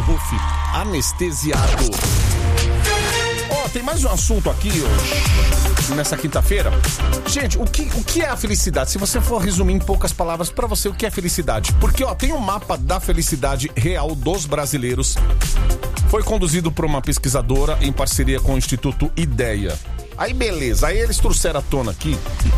Ruff, anestesiado. Tem mais um assunto aqui hoje, nessa quinta-feira. Gente, o que é a felicidade? Se você for resumir em poucas palavras, pra você, o que é felicidade? Porque, tem um mapa da felicidade real dos brasileiros. Foi conduzido por uma pesquisadora em parceria com o Instituto Ideia. Aí, beleza. Aí eles trouxeram à tona aqui.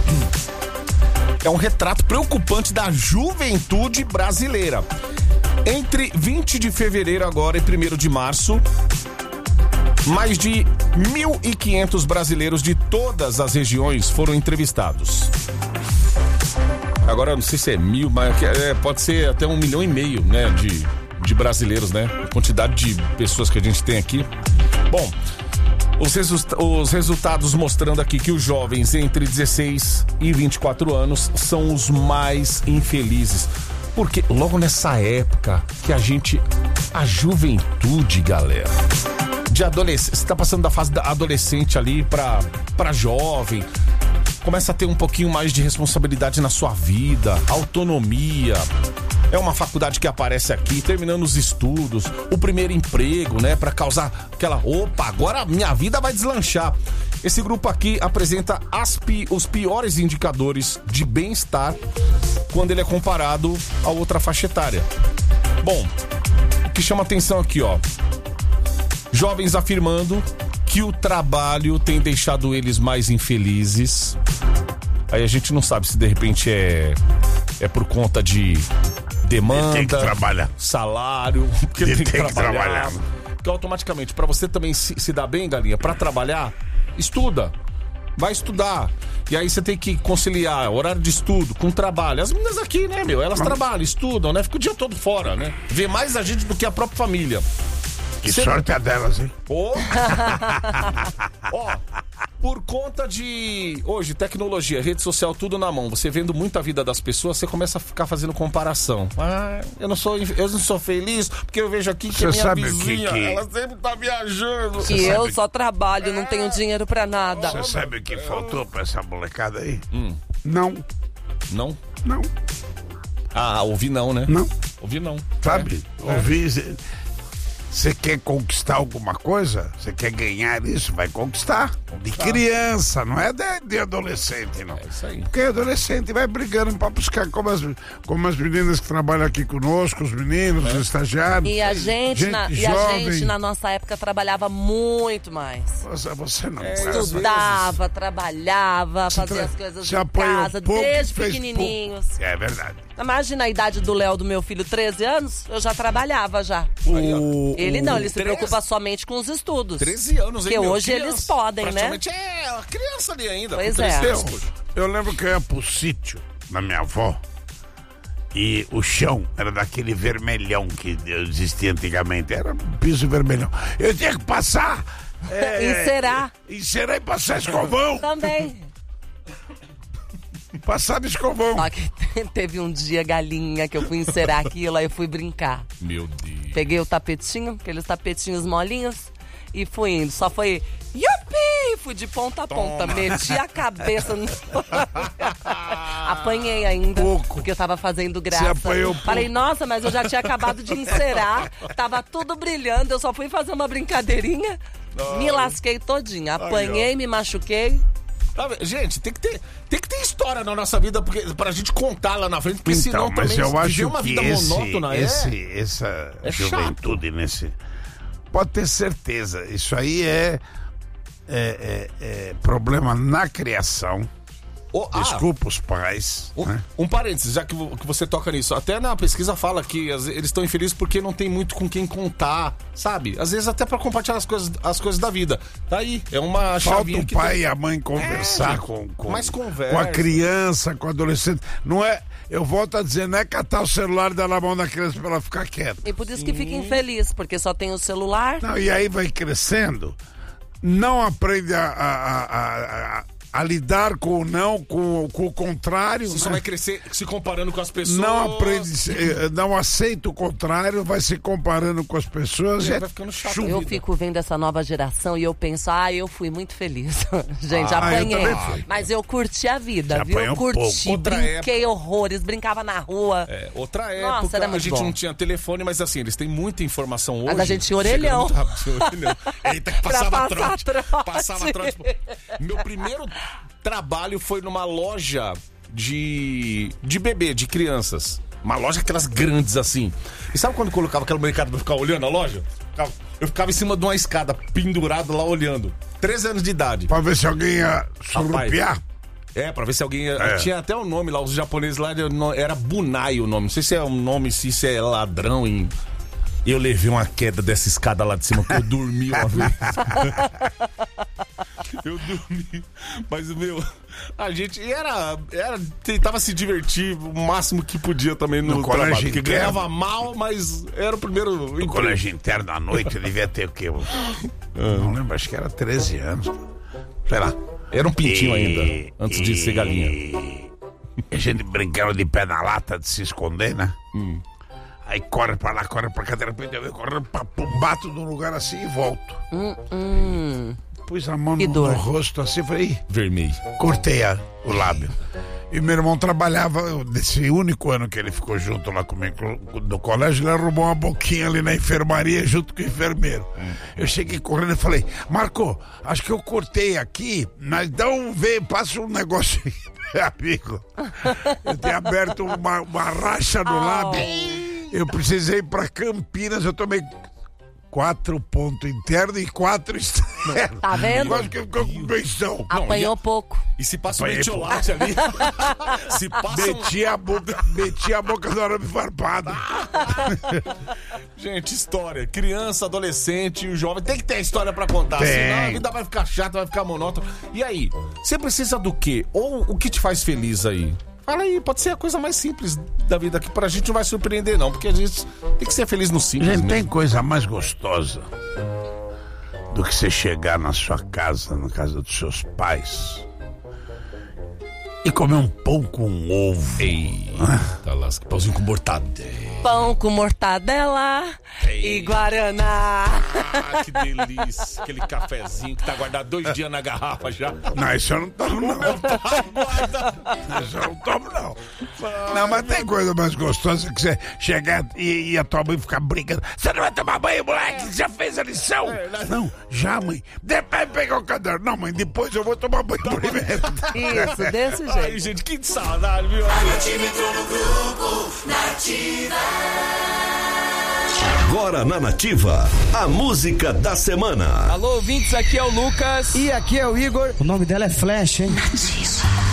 É um retrato preocupante da juventude brasileira. Entre 20 de fevereiro agora e 1º de março... mais de 1.500 brasileiros de todas as regiões foram entrevistados. Agora, eu não sei se é 1.000, mas pode ser até 1,5 milhão, né, de brasileiros, né? A quantidade de pessoas que a gente tem aqui. Bom, os resultados mostrando aqui que os jovens entre 16 e 24 anos são os mais infelizes. Porque logo nessa época que a juventude, galera... de adolescente, você tá passando da fase da adolescente ali pra jovem, começa a ter um pouquinho mais de responsabilidade na sua vida, autonomia, é uma faculdade que aparece aqui, terminando os estudos, o primeiro emprego, né, pra causar aquela, agora minha vida vai deslanchar. Esse grupo aqui apresenta os piores indicadores de bem-estar quando ele é comparado a outra faixa etária. Bom, o que chama atenção aqui, jovens afirmando que o trabalho tem deixado eles mais infelizes. Aí a gente não sabe se de repente é por conta de demanda, tem que trabalhar, salário, porque tem que trabalhar. Porque automaticamente, pra você também se dar bem, galinha, pra trabalhar, estuda. Vai estudar. E aí você tem que conciliar horário de estudo com trabalho. As meninas aqui, né, elas trabalham, estudam, né? Ficam o dia todo fora, né? Vê mais a gente do que a própria família. Que sorte é delas, hein? Por conta de hoje, tecnologia, rede social, tudo na mão, você vendo muito a vida das pessoas, você começa a ficar fazendo comparação. Eu não sou feliz porque eu vejo aqui que a minha vizinha, ela sempre tá viajando. E eu só trabalho, não tenho dinheiro pra nada. Você sabe o que faltou pra essa molecada aí? Não? Não. Ouvir não, né? Não. Ouvir não. Sabe? Ouvir... Você quer conquistar alguma coisa? Você quer ganhar isso? Vai conquistar. De criança, não é de adolescente, não. É isso aí. Porque adolescente vai brigando pra buscar como as meninas que trabalham aqui conosco, os meninos, os estagiários. E a gente, na nossa época, trabalhava muito mais. Você não. Estudava, trabalhava, fazia as coisas em casa, desde pequenininhos. É verdade. Imagina a idade do Léo, do meu filho, 13 anos, eu já trabalhava já. Ele não, ele se preocupa somente com os estudos. 13 anos, hein? Porque hoje eles podem, né? É uma criança ali ainda. Pois é. Eu lembro que eu ia pro sítio da minha avó e o chão era daquele vermelhão que existia antigamente. Era um piso vermelhão. Eu tinha que passar... encerar. Encerar e passar escovão. Também. Passar escovão. Só que teve um dia, galinha, que eu fui encerar aquilo, aí eu fui brincar. Meu Deus. Peguei o tapetinho, aqueles tapetinhos molinhos, e fui indo. Só foi... Yupi! Fui de ponta a ponta. Meti a cabeça no... Apanhei ainda. Porque eu tava fazendo graça. Você apanhou Falei, nossa, mas eu já tinha acabado de encerar. Tava tudo brilhando. Eu só fui fazer uma brincadeirinha. Me lasquei todinha. Apanhei, me machuquei. Gente, tem que ter história na nossa vida pra gente contar lá na frente, porque senão mas também eu acho uma que vida monótona essa juventude nesse... Pode ter certeza, isso aí é problema na criação. Desculpa os pais. Um parênteses, já que você toca nisso. Até na pesquisa fala que eles estão infelizes porque não tem muito com quem contar, sabe? Às vezes até pra compartilhar as coisas da vida. Tá aí, é uma chavinha. Falta o pai e a mãe conversar com a criança, com o adolescente. Não é... Eu volto a dizer, não é catar o celular e dar na mão da criança pra ela ficar quieta. E por isso que fica infeliz, porque só tem o celular. Não, e aí vai crescendo, não aprende a a lidar com o não, com o contrário. Você só vai crescer se comparando com as pessoas. Não aprende, não aceita o contrário, vai se comparando com as pessoas. Vai ficando chato. Eu fico vendo essa nova geração e eu penso, eu fui muito feliz. Gente, apanhei. Mas eu curti a vida, viu? Eu curti, brinquei horrores, brincava na rua. Outra época, Nossa, era muito a gente não tinha telefone, mas assim, eles têm muita informação hoje. Mas a gente tinha orelhão. Eita, que passava trote. Passava trote. Meu primeiro trabalho foi numa loja de bebê, de crianças. Uma loja aquelas grandes assim. E sabe quando colocava aquela molecada pra ficar olhando a loja? Eu ficava em cima de uma escada, pendurado lá olhando. 13 anos de idade. Pra ver se alguém ia surrupiar. Pra ver se alguém ia... Tinha até um nome lá, os japoneses lá, era Bunai o nome. Não sei se é um nome, se isso é ladrão em... Eu levei uma queda dessa escada lá de cima, porque eu dormi uma vez. Eu dormi. Mas, a gente tentava se divertir o máximo que podia também no trabalho. Porque ganhava mal, mas era o primeiro no colégio interno à noite, eu devia ter o quê? Não lembro, acho que era 13 anos. Sei lá. Era um pintinho ainda, antes de ser galinha. A gente brincava de pé na lata, de se esconder, né? Aí corre pra lá, corre pra cá, de repente eu venho correndo, bato num lugar assim e volto. Pus a mão no rosto assim, falei, vermelho. Cortei o lábio. E meu irmão trabalhava, nesse único ano que ele ficou junto lá comigo no colégio, ele arrumou uma boquinha ali na enfermaria junto com o enfermeiro. Eu cheguei correndo e falei, Marco, acho que eu cortei aqui, mas dá passa um negócio aí, meu amigo. Eu tinha aberto uma racha no lábio. Eu precisei ir pra Campinas, eu tomei 4 pontos internos e 4 externos. Tá vendo? Quase que ficou com pensão. Apanhou pouco. E se passa um metiolate ali? Se passa meti a boca na hora de farpada. Gente, história. Criança, adolescente e jovem. Tem que ter história pra contar. Senão a vida vai ficar chata, vai ficar monótona. E aí, você precisa do quê? Ou o que te faz feliz aí? Fala aí, pode ser a coisa mais simples da vida, que pra gente não vai surpreender não, porque a gente tem que ser feliz no simples. Gente, tem coisa mais gostosa do que você chegar na sua casa, na casa dos seus pais, e comer um pão com ovo. Eita, lasca, pãozinho com mortadela. Pão com mortadela e guaraná. Que delícia. Aquele cafezinho que tá guardado 2 dias na garrafa já. Não, isso eu não tomo não. Isso eu não tomo não. Não, mas tem coisa mais gostosa que você chegar e a tua mãe ficar brincando. Você não vai tomar banho, moleque? Já fez a lição? Não, já, mãe. Depois pegar o caderno. Não, mãe, depois eu vou tomar banho primeiro. Isso, desse jeito. Ai, gente, que saudade, viu? A Nativa entrou no grupo, Nativa. Agora na Nativa, a música da semana. Alô, ouvintes, aqui é o Lucas. E aqui é o Igor. O nome dela é Flash, hein? Nativa.